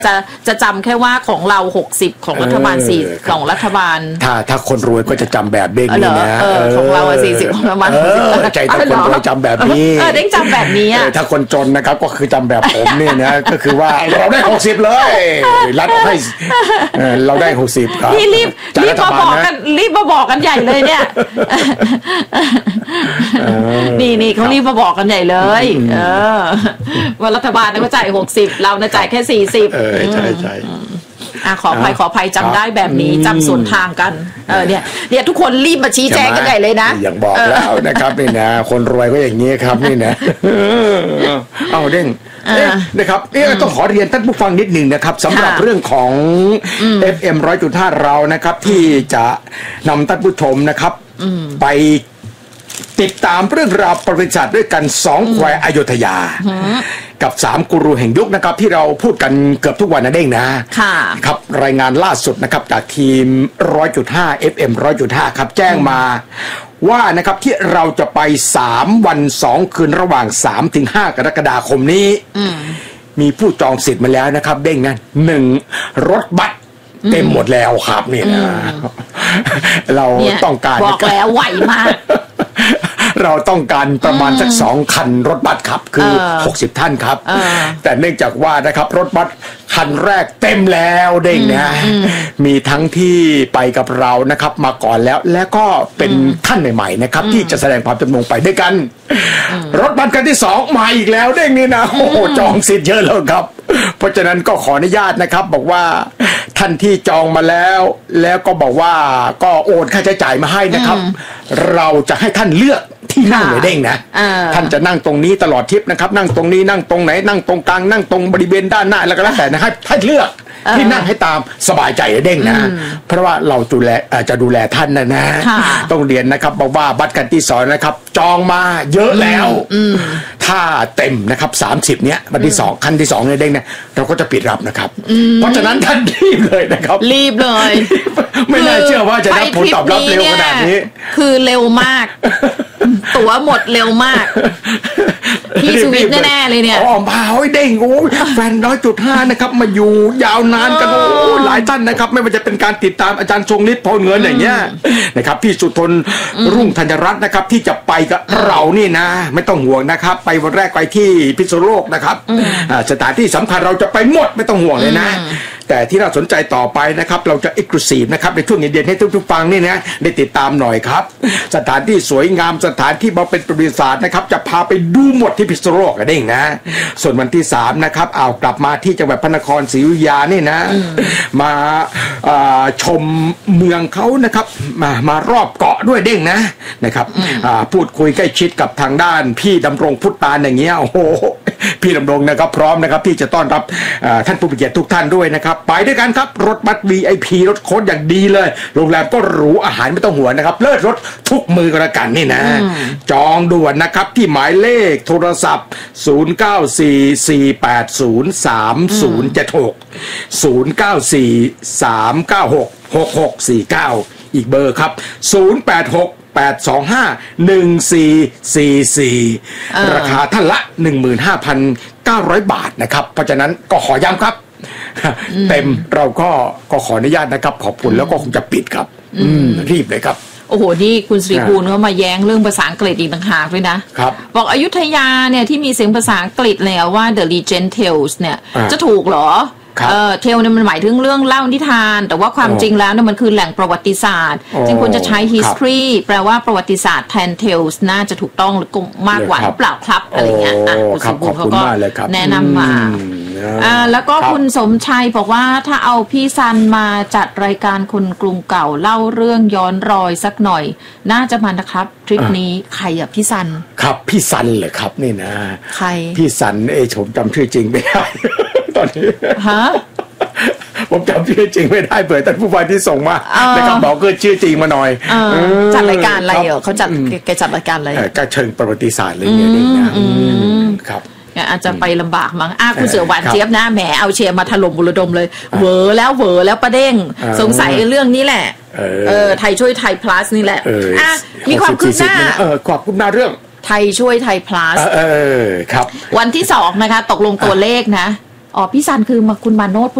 จะจำแค่ว่าของเรา60ของรัฐบาล4ของรัฐบาลถ้าคนรวยก็จะจำแบบเด้งนี่นะของเรา40ของรัฐบาลใจถ้าคนรวยจำแบบนี้เด้งจำแบบนี้ถ้าคนจนนะครับก็คือจำแบบผมเนี่ยนะก็คือว่าเราได้60เลยรัฐให้เราได้60ครับนี่รีบมาบอกกันใหญ่เลยเนี่ยนี่เขารีบมาบอกกันใหญ่เลยว่ารัฐบาลก็จ่าย60เราจ่ายแค่40 ใช่ขออภัยจำได้แบบนี้จำส่วนทางกันเนี่ยทุกคนรีบมาชี้แจงกันใหญ่เลยนะอย่างบอกแล้วนะครับนี่นะคนรวยก็อย่างนี้ครับนี่นะเอาเด้งนะครับต้องขอเรียนท่านผู้ฟังนิดหนึ่งนะครับสำหรับเรื่องของ FM 100.5 เรานะครับที่จะนำท่านผู้ชมนะครับไปติดตามเรื่องราวประวัติศาสตร์ด้วยกัน2แควอโยธยากับ3กูรูแห่งยุคนะครับที่เราพูดกันเกือบทุกวันนะเด้งนะครับรายงานล่าสุดนะครับจากทีม 100.5 FM 100.5 ครับแจ้งมาว่านะครับที่เราจะไป3วัน2คืนระหว่าง 3-5 กรกฎาคมนี้มีผู้จองสิทธิ์มาแล้วนะครับเด้งนะ1รถบัสเต็มหมดแล้วครับนี่นะเราต้องการบอกแล้วไหวมากเราต้องการประมาณสัก2คันรถบัสครับคือ60ท่านครับแต่เนื่องจากว่านะครับรถบัสคันแรกเต็มแล้วเด้งนะมีทั้งที่ไปกับเรานะครับมาก่อนแล้วและก็เป็นท่านใหม่ๆนะครับที่จะแสดงความจำนงไปด้วยกันรถบัสคันที่2มาอีกแล้วเด้งนี่นะโอ้โหจองสิทธิ์เยอะเลยครับเพราะฉะนั้นก็ขออนุญาตนะครับบอกว่าท่านที่จองมาแล้วก็บอกว่าก็โอนค่าใช้จ่ายมาให้นะครับเราจะให้ท่านเลือกที่นั่งเลยเด้งนะท่านจะนั่งตรงนี้ตลอดทริปนะครับนั่งตรงนี้นั่งตรงไหนนั่งตรงกลางนั่งตรงบริเวณด้านหน้าแล้วก็แล้วแต่นะให้เลือกที่นั่งให้ตามสบายใจเด้งนะเพราะว่าเราจะดูแลท่านนะต้องเรียนนะครับบอกว่าบัตรคันที่2นะครับจองมาเยอะแล้วถ้าเต็มนะครับ30เนี้ยบัตรที่2คันที่2เนี่ยเด้งเนี่ยเราก็จะปิดรับนะครับเพราะฉะนั้นท่านรีบเลยนะครับรีบเลยไม่น่าเชื่อว่าจะได้ผลตอบรับเร็วขนาดนี้คือเร็วมากตั๋วหมดเร็วมากพี่ชีวิตแน่ๆเลยเนี่ยมาโอ้ยเด้งโอ้ยแฟน 100.5 นะครับมาอยู่ยาวนานกันโอ้หลายท่านนะครับไม่ว่าจะเป็นการติดตามอาจารย์ทรงฤทธิ์พลเงินอย่างเงี้ยนะครับพี่สุทนรุ่งธัญรัตน์นะครับที่จะไปกับเรานี่นะไม่ต้องห่วงนะครับไปวันแรกไปที่พิษณุโลกนะครับสถานที่สำคัญเราจะไปหมดไม่ต้องห่วงเลยนะแต่ที่น่าสนใจต่อไปนะครับเราจะ Exclusive นะครับในช่วงเย็นๆให้ทุกๆฟังนี่นะได้ติดตามหน่อยครับสถานที่สวยงามสถานที่มาเป็นประวัติศาสตร์นะครับจะพาไปดูหมดที่พิษณุโลกกันเองนะส่วนวันที่3นะครับกลับมาที่จังหวัดพระนครศรีอยุธยานี่นะมาชมเมืองเขานะครับมารอบเกาะด้วยเด้งนะครับพูดคุยใกล้ชิดกับทางด้านพี่ดำรงพุทธปานอย่างเงี้ยโอ้โหพี่ดำรงนะครับพร้อมนะครับที่จะต้อนรับท่านผู้มีเกียรติทุกท่านด้วยนะครับไปด้วยกันครับรถบัส VIP รถโค้ชอย่างดีเลยโรงแรมก็หรูอาหารไม่ต้องห่วงนะครับเลิศรถทุกมือก็แล้วกันนี่นะจองด่วนนะครับที่หมายเลขโทรศัพท์0944803076 0943966649อีกเบอร์ครับ086-825-1444ราคาท่านละ 15,900 บาทนะครับเพราะฉะนั้นก็ขอย้ำครับเต็มเราก็ขออนุญาตนะครับขอบคุณแล้วก็คงจะปิดครับรีบเลยครับโอ้โหนี่คุณศรีภูลเขามาแย้งเรื่องภาษาอังกฤษอีกต่างหากด้วยนะครับบอกอยุธยาเนี่ยที่มีเสียงภาษาอังกฤษแล้วว่า The Legend Tales เนี่ยจะถูกเหรอเทลเนี่ยมันหมายถึงเรื่องเล่านิทานแต่ว่าความจริงแล้วเนี่ยมันคือแหล่งประวัติศาสตร์จึงควรจะใช้ history แปลว่าประวัติศาสตร์แทน tales น่าจะถูกต้องหรือมากกว่าหรือเปล่าครับอะไรเงี้ยคุณศรีภูลเขาก็แนะนำมาแล้วก็คุณสมชัยบอกว่าถ้าเอาพี่ซันมาจัดรายการคนกรุงเก่าเล่าเรื่องย้อนรอยสักหน่อยน่าจะมันนะครับทริปนี้ใครอ่ะพี่ซันครับพี่ซันเหรอครับนี่นะใครพี่ซันผมจำชื่อจริงไม่ได้ตอนนี้ผมจำชื่อจริงไม่ได้เผื่อท่านผู้ฟังที่ส่งมานะครับบอกก็ชื่อจริงมาหน่อยจัดรายการอะไรเหรอเขาจัดรายการอะไรก็เชิงประวัติศาสตร์เลยเนี่ยนะครับอาจจะไปลำบากมั้งคุณเสือหวานเจี๊ยบนะแหมเอาเชียร์มาถล่มบุรดมเลยเวอแล้วประเด้งสงสัยเรื่องนี้แหละไทยช่วยไทย plus นี่แหละมีความคืบหน้าความคืบหน้าเรื่องไทยช่วยไทย plus ครับวันที่2นะคะตกลงตัวเลขนะอ๋อพี่ซันคือคุณมาโนช